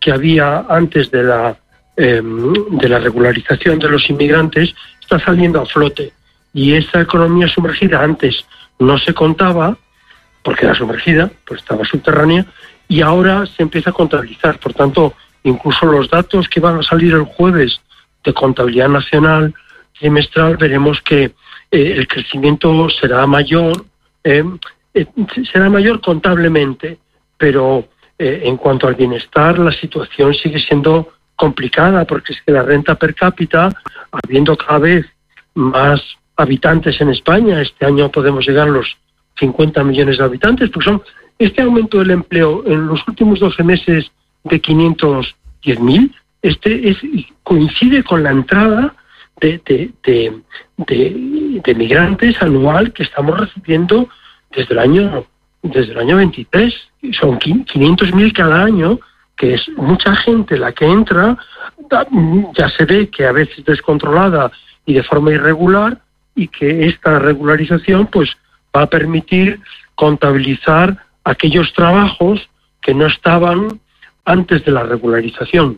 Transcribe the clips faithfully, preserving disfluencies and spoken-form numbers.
que había antes de la eh, de la regularización de los inmigrantes está saliendo a flote, y esa economía sumergida antes no se contaba porque era sumergida, pues estaba subterránea, y ahora se empieza a contabilizar. Por tanto, incluso los datos que van a salir el jueves de contabilidad nacional trimestral, veremos que eh, el crecimiento será mayor, eh, eh, será mayor contablemente, pero eh, en cuanto al bienestar, la situación sigue siendo complicada, porque es que la renta per cápita, habiendo cada vez más habitantes en España, este año podemos llegar a los cincuenta millones de habitantes, pues son este aumento del empleo en los últimos doce meses de quinientos diez mil, este es, coincide con la entrada de, de, de, de, de migrantes anual que estamos recibiendo desde el año desde el año veintitrés. Son quinientos mil cada año, que es mucha gente la que entra. Ya se ve que a veces descontrolada y de forma irregular, y que esta regularización pues va a permitir contabilizar aquellos trabajos que no estaban antes de la regularización.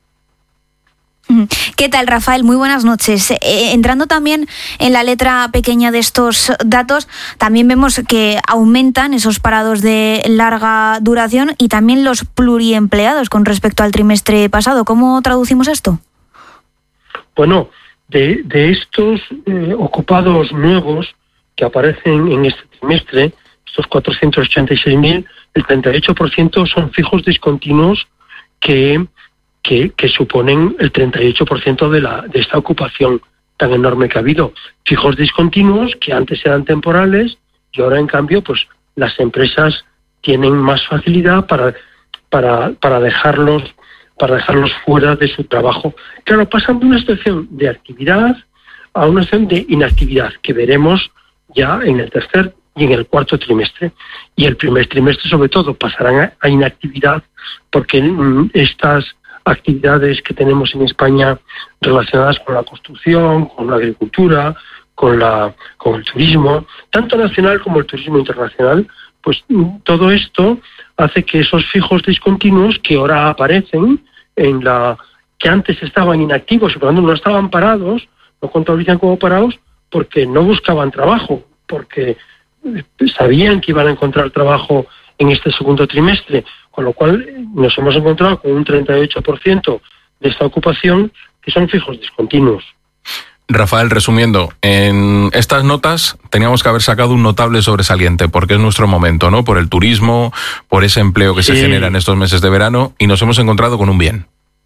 ¿Qué tal, Rafael? Muy buenas noches. Eh, entrando también en la letra pequeña de estos datos, también vemos que aumentan esos parados de larga duración y también los pluriempleados con respecto al trimestre pasado. ¿Cómo traducimos esto? Bueno, de, de estos eh, ocupados nuevos que aparecen en este trimestre, estos cuatrocientos ochenta y seis mil, el treinta y ocho por ciento son fijos discontinuos que, que, que suponen el treinta y ocho por ciento de, la, de esta ocupación tan enorme que ha habido. Fijos discontinuos que antes eran temporales y ahora, en cambio, pues las empresas tienen más facilidad para, para, para dejarlos para dejarlos fuera de su trabajo. Claro, pasan de una situación de actividad a una situación de inactividad, que veremos ya en el tercer y en el cuarto trimestre. Y el primer trimestre, sobre todo, pasarán a, a inactividad, porque mm, estas actividades que tenemos en España relacionadas con la construcción, con la agricultura, con la con el turismo, tanto nacional como el turismo internacional, pues mm, todo esto hace que esos fijos discontinuos que ahora aparecen en la que antes estaban inactivos y por lo tanto no estaban parados, no contabilizan como parados porque no buscaban trabajo, porque sabían que iban a encontrar trabajo en este segundo trimestre, con lo cual nos hemos encontrado con un treinta y ocho por ciento de esta ocupación que son fijos discontinuos. Rafael, resumiendo, en estas notas teníamos que haber sacado un notable sobresaliente, porque es nuestro momento, ¿no? Por el turismo, por ese empleo que sí. se genera en estos meses de verano, y nos hemos encontrado con un bien.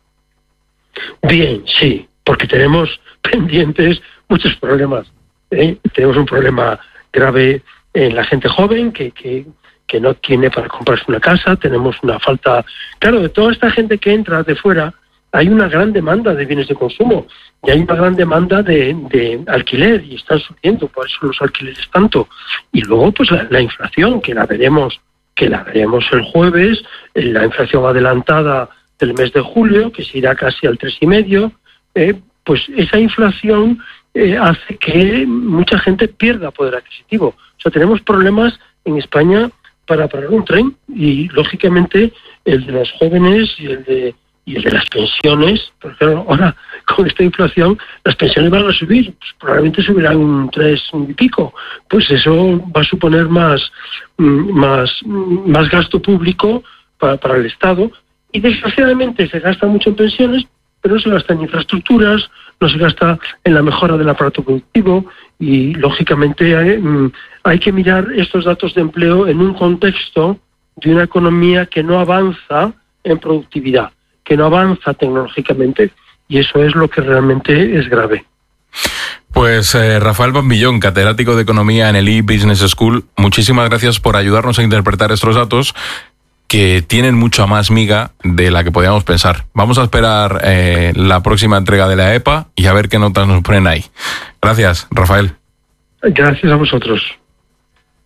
Bien, sí, porque tenemos pendientes muchos problemas. ¿eh? Tenemos un problema grave en la gente joven que, que, que no tiene para comprarse una casa, tenemos una falta... Claro, de toda esta gente que entra de fuera, hay una gran demanda de bienes de consumo y hay una gran demanda de, de alquiler, y están subiendo, por eso los alquileres tanto. Y luego, pues la, la inflación, que la veremos que la veremos el jueves, la inflación adelantada del mes de julio, que se irá casi al tres y medio, eh, pues esa inflación eh, hace que mucha gente pierda poder adquisitivo. O sea, tenemos problemas en España para parar un tren, y lógicamente el de los jóvenes y el de y el de las pensiones, porque claro, ahora con esta inflación las pensiones van a subir, pues probablemente subirán un tres y pico, pues eso va a suponer más más más gasto público para, para el Estado, y desgraciadamente se gasta mucho en pensiones, pero no se gasta en infraestructuras, no se gasta en la mejora del aparato productivo, y lógicamente hay, hay que mirar estos datos de empleo en un contexto de una economía que no avanza en productividad, que no avanza tecnológicamente, y eso es lo que realmente es grave. Pues eh, Rafael Bombillón, catedrático de Economía en el E-Business School, muchísimas gracias por ayudarnos a interpretar estos datos que tienen mucha más miga de la que podíamos pensar. Vamos a esperar eh, la próxima entrega de la E P A y a ver qué notas nos ponen ahí. Gracias, Rafael. Gracias a vosotros.